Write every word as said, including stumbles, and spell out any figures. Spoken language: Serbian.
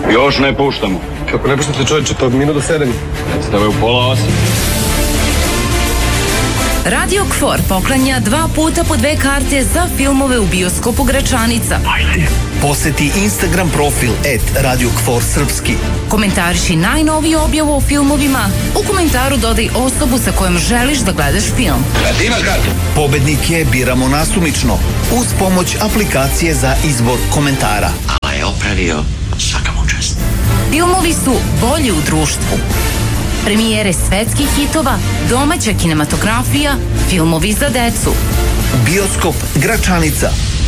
Još ne puštamo. Kako ne puštate čovječe, pa minut do sedam. Stave u pola osam. Radio Kfor poklanja dva puta po dve karte za filmove u bioskopu Gračanica. Ajde. Poseti Instagram profil et Radio Kfor Srpski. Komentariši najnoviju objavu o filmovima. U komentaru dodaj osobu sa kojom želiš da gledaš film. Ti imaš kartu? Pobednike biramo nasumično uz pomoć aplikacije za izbor komentara. A je opravio, svaka mu čast. Filmovi su bolji u društvu. Premijere svetskih hitova, domaća kinematografija, filmovi za decu. Bioskop Gračanica.